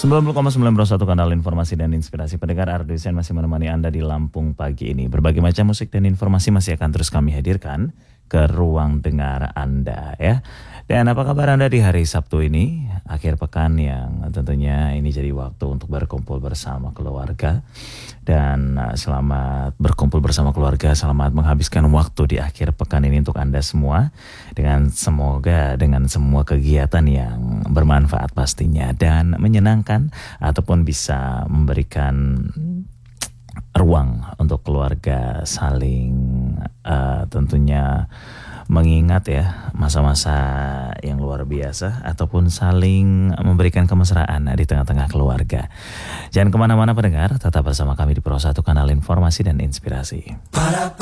90,9 kanal informasi dan inspirasi. Pendengar Ardusen masih menemani Anda di Lampung pagi ini. Berbagai macam musik dan informasi masih akan terus kami hadirkan ke ruang dengar Anda ya. Dan apa kabar Anda di hari Sabtu ini? Akhir pekan yang tentunya ini jadi waktu untuk berkumpul bersama keluarga. Dan selamat berkumpul bersama keluarga, selamat menghabiskan waktu di akhir pekan ini untuk Anda semua. Dengan semoga dengan semua kegiatan yang bermanfaat pastinya dan menyenangkan ataupun bisa memberikan ruang untuk keluarga saling tentunya mengingat ya masa-masa yang luar biasa ataupun saling memberikan kemesraan di tengah-tengah keluarga. Jangan kemana-mana pendengar, tetap bersama kami di Pro 1 Kanal Informasi dan Inspirasi.